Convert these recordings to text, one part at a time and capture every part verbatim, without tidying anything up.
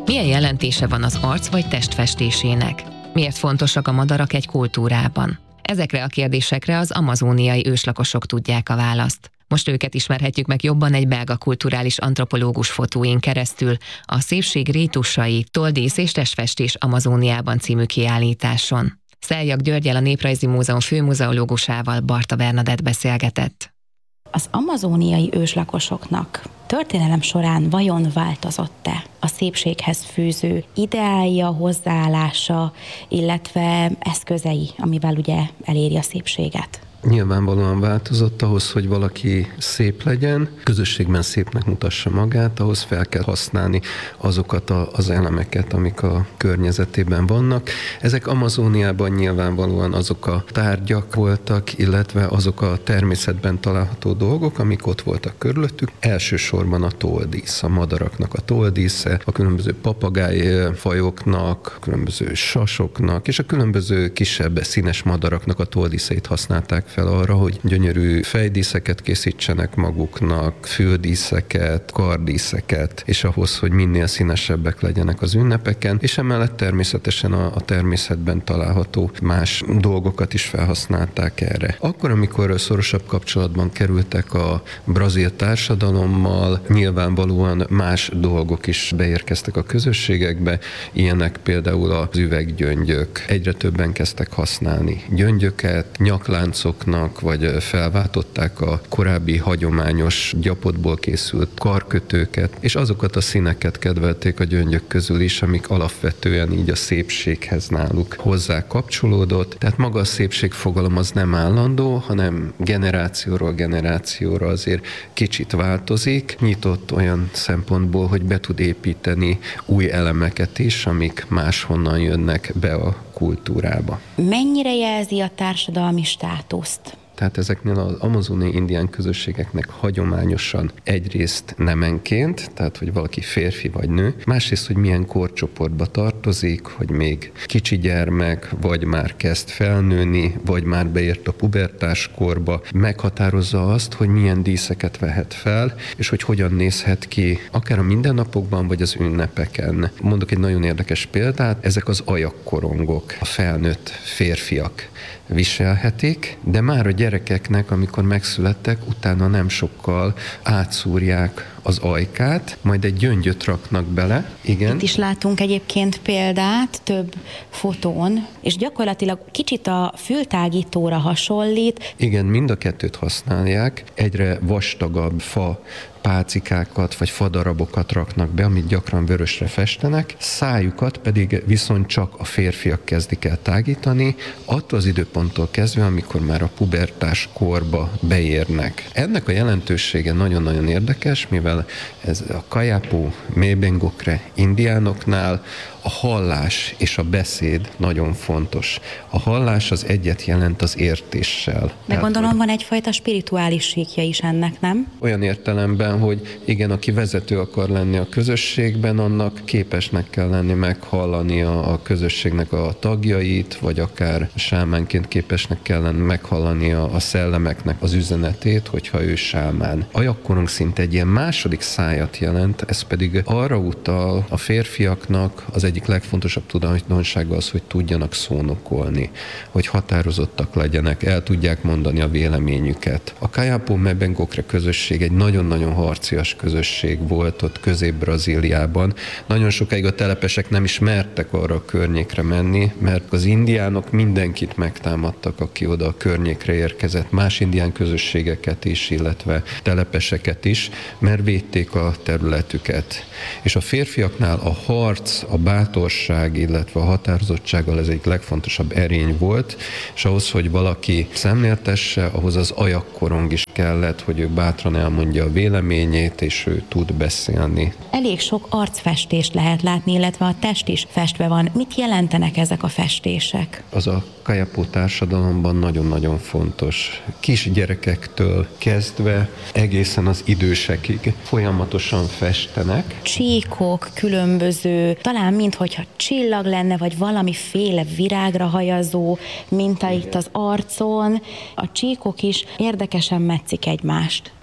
Milyen jelentése van az arc vagy testfestésének? Miért fontosak a madarak egy kultúrában? Ezekre a kérdésekre az amazóniai őslakosok tudják a választ. Most őket ismerhetjük meg jobban egy belga kulturális antropológus fotóin keresztül a Szépség rítusai, toldísz és testfestés Amazóniában című kiállításon. Szeljak Györggyel, a Néprajzi Múzeum főmuzeológusával Barta Bernadett beszélgetett. Az amazóniai őslakosoknak történelem során vajon változott-e a szépséghez fűző ideája, hozzáállása, illetve eszközei, amivel ugye eléri a szépséget? Nyilvánvalóan változott. Ahhoz, hogy valaki szép legyen, közösségben szépnek mutassa magát, ahhoz fel kell használni azokat a, az elemeket, amik a környezetében vannak. Ezek Amazóniában nyilvánvalóan azok a tárgyak voltak, illetve azok a természetben található dolgok, amik ott voltak körülöttük. Elsősorban a toldísz, a madaraknak a toldísze, a különböző papagájfajoknak, a különböző sasoknak, és a különböző kisebb színes madaraknak a toldíszeit használták fel arra, hogy gyönyörű fejdíszeket készítsenek maguknak, füldíszeket, kardíszeket, és ahhoz, hogy minél színesebbek legyenek az ünnepeken, és emellett természetesen a, a természetben található más dolgokat is felhasználták erre. Akkor, amikor szorosabb kapcsolatban kerültek a brazil társadalommal, nyilvánvalóan más dolgok is beérkeztek a közösségekbe, ilyenek például az üveggyöngyök. Egyre többen kezdtek használni gyöngyöket, nyakláncok, vagy felváltották a korábbi hagyományos gyapotból készült karkötőket, és azokat a színeket kedvelték a gyöngyök közül is, amik alapvetően így a szépséghez náluk hozzá kapcsolódott. Tehát maga a szépségfogalom az nem állandó, hanem generációról generációra azért kicsit változik, nyitott olyan szempontból, hogy be tud építeni új elemeket is, amik máshonnan jönnek be a kultúrába. Mennyire jelzi a társadalmi státuszt? Tehát ezeknél az amazóniai indián közösségeknek hagyományosan egyrészt nemenként, tehát hogy valaki férfi vagy nő, másrészt, hogy milyen korcsoportba tartozik, hogy még kicsi gyermek, vagy már kezd felnőni, vagy már beért a pubertás korba, meghatározza azt, hogy milyen díszeket vehet fel, és hogy hogyan nézhet ki, akár a mindennapokban, vagy az ünnepeken. Mondok egy nagyon érdekes példát, ezek az ajakkorongok, a felnőtt férfiak viselhetik, de már a gyerekeknek, amikor megszülettek, utána nem sokkal átszúrják az ajkát, majd egy gyöngyöt raknak bele. Igen. Itt is látunk egyébként példát több fotón, és gyakorlatilag kicsit a fültágítóra hasonlít. Igen, mind a kettőt használják. Egyre vastagabb fa pálcikákat vagy fadarabokat raknak be, amit gyakran vörösre festenek, szájukat pedig viszont csak a férfiak kezdik el tágítani, attól az időponttól kezdve, amikor már a pubertás korba beérnek. Ennek a jelentősége nagyon-nagyon érdekes, mivel ez a Kayapo Mebengokre indiánoknál a hallás és a beszéd nagyon fontos. A hallás az egyet jelent az értéssel. De gondolom van egyfajta spirituális síkja is ennek, nem? Olyan értelemben, hogy igen, aki vezető akar lenni a közösségben, annak képesnek kell lenni meghallani a, a közösségnek a tagjait, vagy akár sámánként képesnek kell lenni meghallani a, a szellemeknek az üzenetét, hogyha ő sámán. Ajakkorong szinte egy ilyen második szájat jelent, ez pedig arra utal a férfiaknak az egyik legfontosabb tulajdonsága az, hogy tudjanak szónokolni, hogy határozottak legyenek, el tudják mondani a véleményüket. A Kayapo Mebengokre közösség egy nagyon-nagyon harcias közösség volt ott Közép-Brazíliában. Nagyon sokáig a telepesek nem is mertek arra a környékre menni, mert az indiánok mindenkit megtámadtak, aki oda a környékre érkezett, más indián közösségeket is, illetve telepeseket is, mert védték a területüket. És a férfiaknál a harc, a bátorság, illetve a határozottsággal ez egy legfontosabb erény volt, és ahhoz, hogy valaki szemléltesse, ahhoz az ajakkorong is kellett, hogy ő bátran elmondja a véleményét, és ő tud beszélni. Elég sok arcfestést lehet látni, illetve a test is festve van. Mit jelentenek ezek a festések? Az a Kayapo társadalomban nagyon-nagyon fontos. Kis gyerekektől kezdve egészen az idősekig folyamatosan festenek. Csíkok, különböző, talán minthogyha csillag lenne, vagy valamiféle virágra hajazó minta itt az arcon. A csíkok is érdekesen metszik egymást.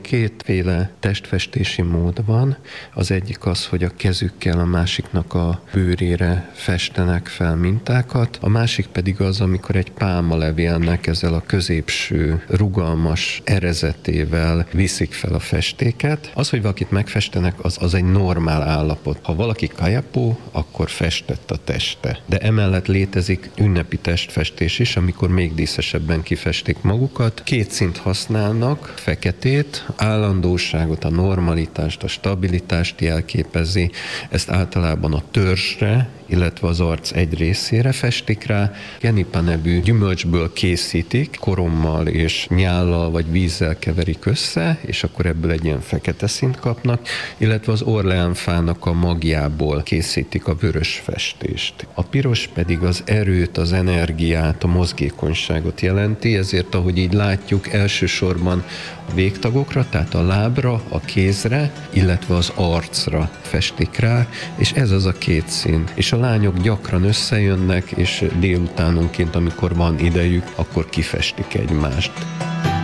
Kétféle testfestési mód van. Az egyik az, hogy a kezükkel a másiknak a bőrére festenek fel mintákat, a másik pedig az, amikor egy pálmalevélnek ezzel a középső, rugalmas erezetével viszik fel a festéket. Az, hogy valakit megfestenek, az, az egy normál állapot. Ha valaki kajapó, akkor festett a teste. De emellett létezik ünnepi testfestés is, amikor még díszesebben kifestik magukat. Két szint használnak, feketét, állandóságot, a normalitást, a stabilitást jelképezi. Ezt általában a törzsre, illetve az arc egy részére festik rá. Genipa nevű gyümölcsből készítik, korommal és nyállal vagy vízzel keverik össze, és akkor ebből egy ilyen fekete színt kapnak, illetve az orleánfának a magjából készítik a vörös festést. A piros pedig az erőt, az energiát, a mozgékonyságot jelenti, ezért ahogy így látjuk, elsősorban a végtagokra, tehát a lábra, a kézre, illetve az arcra festik rá, és ez az a két szín. És a lányok gyakran összejönnek, és délutánonként, amikor van idejük, akkor kifestik egymást.